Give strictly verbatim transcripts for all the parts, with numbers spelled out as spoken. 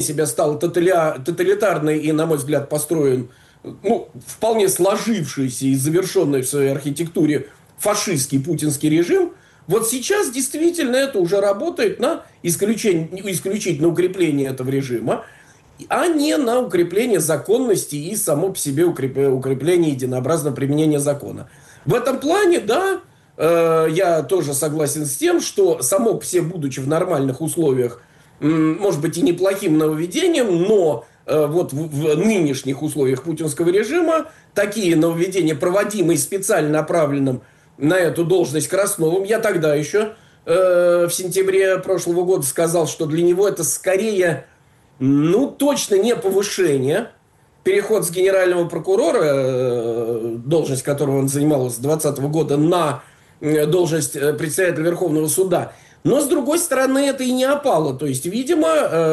себя стал тотали- тоталитарный и, на мой взгляд, построен, ну, вполне сложившийся и завершенный в своей архитектуре фашистский путинский режим, вот сейчас действительно это уже работает на исключение, исключительно укрепление этого режима, а не на укрепление законности и само по себе укрепление единообразного применения закона. В этом плане, да, э, я тоже согласен с тем, что само по себе, будучи в нормальных условиях, м, может быть и неплохим нововведением, но э, вот в, в нынешних условиях путинского режима такие нововведения, проводимые специально направленным на эту должность Красновым, я тогда еще э, в сентябре прошлого года сказал, что для него это скорее, ну, точно не повышение. Переход с генерального прокурора, э, должность которого он занимал с двадцатого года, на э, должность председателя Верховного суда. Но, с другой стороны, это и не опало. То есть, видимо,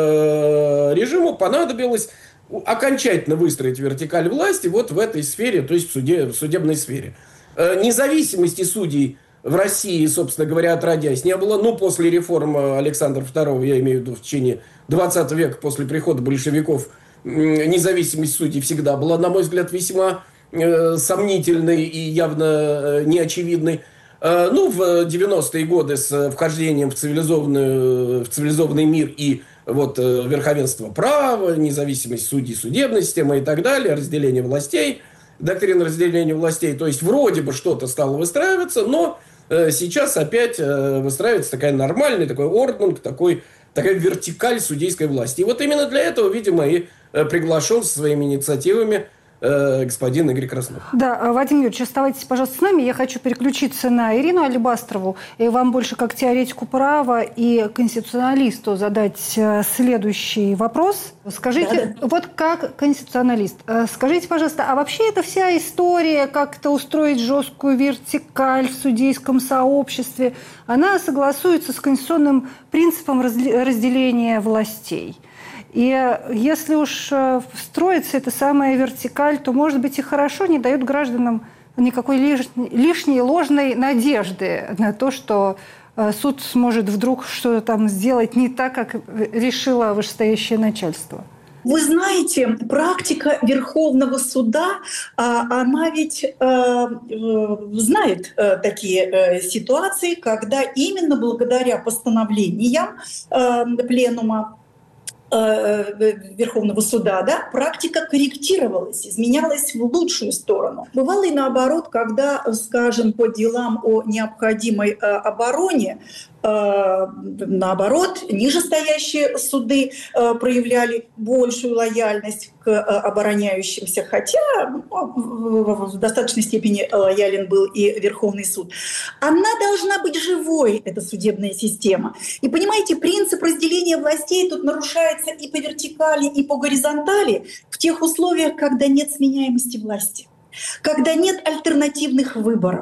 э, режиму понадобилось окончательно выстроить вертикаль власти вот в этой сфере, то есть в, суде, в судебной сфере. Э, независимости судей в России, собственно говоря, отродясь, не было. Ну, после реформ Александра второго, я имею в виду в течение двадцатого века, после прихода большевиков, независимость судей всегда была, на мой взгляд, весьма э, сомнительной и явно э, неочевидной. Э, ну, в девяностые годы с вхождением в, цивилизованную, в цивилизованный мир и вот, э, верховенство права, независимость судей, судебной системы и так далее, разделение властей, доктрина разделения властей, то есть вроде бы что-то стало выстраиваться, но э, сейчас опять э, выстраивается такая нормальная, такой орднунг, такой, такая вертикаль судейской власти. И вот именно для этого, видимо, и приглашен со своими инициативами э, господин Игорь Краснов. Да, Вадим Юрьевич, оставайтесь, пожалуйста, с нами. Я хочу переключиться на Ирину Алибастрову, и вам больше как теоретику права и конституционалисту задать следующий вопрос. Скажите, да, да. вот как конституционалист, скажите, пожалуйста, а вообще эта вся история, как-то устроить жесткую вертикаль в судейском сообществе, она согласуется с конституционным принципом разделения властей? И если уж встроится эта самая вертикаль, то, может быть, и хорошо, не дают гражданам никакой лишней, лишней ложной надежды на то, что суд сможет вдруг что-то там сделать не так, как решило вышестоящее начальство. Вы знаете, практика Верховного суда, она ведь знает такие ситуации, когда именно благодаря постановлениям Пленума Верховного суда, да, практика корректировалась, изменялась в лучшую сторону. Бывало и наоборот, когда, скажем, по делам о необходимой обороне, наоборот, нижестоящие суды проявляли большую лояльность к обороняющимся, хотя ну, в достаточной степени лоялен был и Верховный суд. Она должна быть живой, эта судебная система. И понимаете, принцип разделения властей тут нарушается и по вертикали, и по горизонтали в тех условиях, когда нет сменяемости власти, когда нет альтернативных выборов.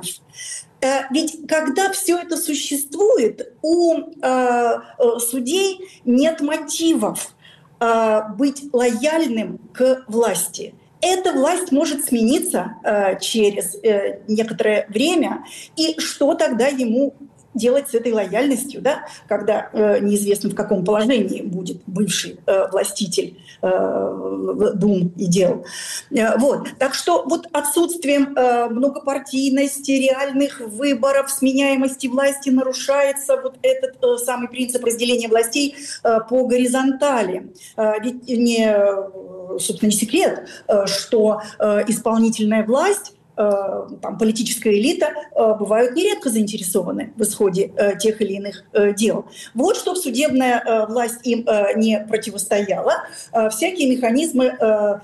Ведь когда все это существует, у э, судей нет мотивов э, быть лояльным к власти. Эта власть может смениться э, через э, некоторое время, и что тогда ему делать с этой лояльностью, да, когда э, неизвестно, в каком положении будет бывший э, властитель э, дум и дел. Э, вот. Так что вот отсутствием э, многопартийности, реальных выборов, сменяемости власти нарушается вот этот э, самый принцип разделения властей э, по горизонтали. Э, ведь не, собственно, не секрет, э, что э, исполнительная власть, там, политическая элита бывают нередко заинтересованы в исходе тех или иных дел. Вот чтобы судебная власть им не противостояла, всякие механизмы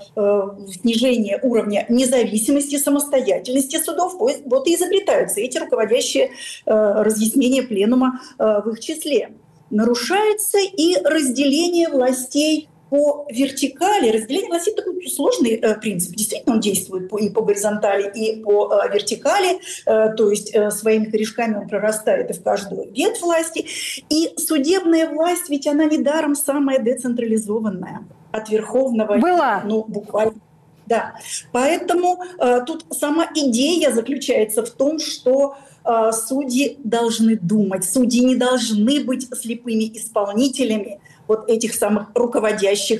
снижения уровня независимости, самостоятельности судов вот и изобретаются. Эти руководящие разъяснения пленума в их числе. Нарушается и разделение властей по вертикали. Разделение властей — такой сложный э, принцип. Действительно, он действует по, и по горизонтали, и по э, вертикали. Э, то есть э, своими корешками он прорастает и в каждую ветвь власти. И судебная власть, ведь она недаром самая децентрализованная. От верховного... Была. Ну, буквально... Да. Поэтому э, тут сама идея заключается в том, что э, судьи должны думать. Судьи не должны быть слепыми исполнителями вот этих самых руководящих